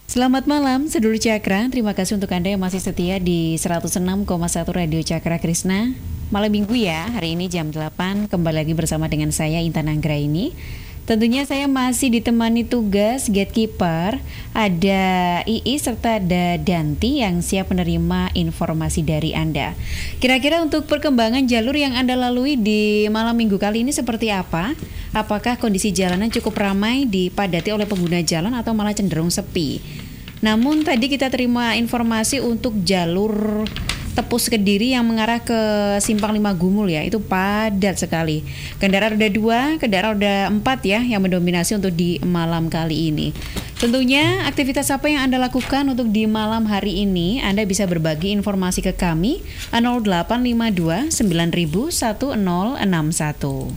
Selamat malam, sedulur Cakra. Terima kasih untuk Anda yang masih setia di 106,1 Radio Cakra Krisna. Malam minggu ya, hari ini jam 8 kembali lagi bersama dengan saya Intan Anggraini. Tentunya saya masih ditemani tugas gatekeeper. Ada Ii serta ada Danti yang siap menerima informasi dari Anda. Kira-kira untuk perkembangan jalur yang Anda lalui di malam minggu kali ini seperti apa? Apakah kondisi jalanan cukup ramai dipadati oleh pengguna jalan atau malah cenderung sepi? Namun tadi kita terima informasi untuk jalur Tepus Kediri yang mengarah ke Simpang 5 Gumul ya, itu padat sekali. Kendaraan roda 2, kendaraan roda 4 ya yang mendominasi untuk di malam kali ini. Tentunya aktivitas apa yang Anda lakukan untuk di malam hari ini? Anda bisa berbagi informasi ke kami 0852 9000 1061.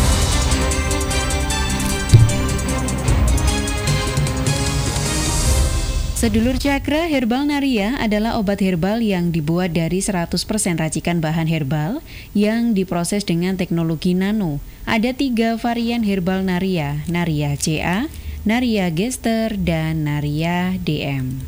Sedulur Cakra, Herbal Naria adalah obat herbal yang dibuat dari 100% racikan bahan herbal yang diproses dengan teknologi nano. Ada 3 varian Herbal Naria, Naria CA, Naria Gester, dan Naria DM.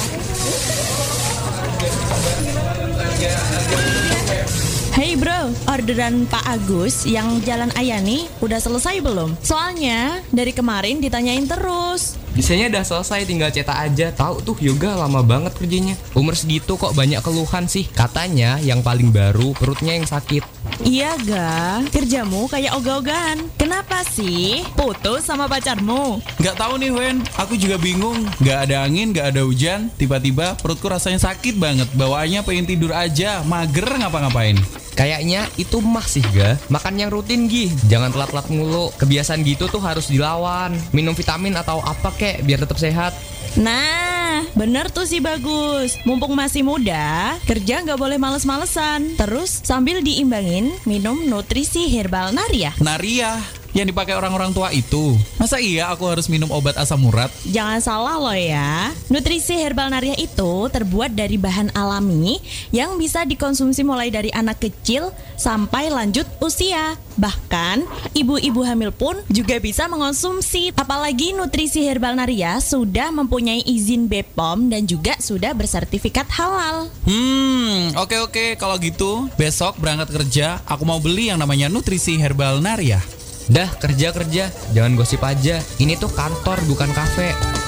Hey bro, orderan Pak Agus yang Jalan Ayani udah selesai belum? Soalnya dari kemarin ditanyain terus. Desainnya udah selesai, tinggal cetak aja. Tahu tuh yoga lama banget kerjanya. Umur segitu kok banyak keluhan sih. Katanya yang paling baru perutnya yang sakit. Iya ga, kerjamu kayak ogah-ogahan. Kenapa sih? Putus sama pacarmu? Gak tahu nih Wen, aku juga bingung. Gak ada angin, gak ada hujan. Tiba-tiba perutku rasanya sakit banget. Bawaannya pengen tidur aja, mager ngapa-ngapain. Kayaknya itu mah sih ga. Makan yang rutin Gi, jangan telat-telat mulu. Kebiasaan gitu tuh harus dilawan. Minum vitamin atau apa kek biar tetap sehat. Nah, bener tuh sih Bagus. Mumpung masih muda, kerja gak boleh males-malesan. Terus sambil diimbangin, minum nutrisi Herbal Naria. Naria, yang dipakai orang-orang tua itu. Masa iya aku harus minum obat asam urat? Jangan salah loh ya. Nutrisi Herbal Naria itu terbuat dari bahan alami yang bisa dikonsumsi mulai dari anak kecil sampai lanjut usia. Bahkan ibu-ibu hamil pun juga bisa mengonsumsi. Apalagi nutrisi Herbal Naria sudah mempunyai izin BPOM dan juga sudah bersertifikat halal. Oke. Kalau gitu besok berangkat kerja aku mau beli yang namanya nutrisi Herbal Naria. Dah kerja, jangan gosip aja. Ini tuh kantor bukan kafe.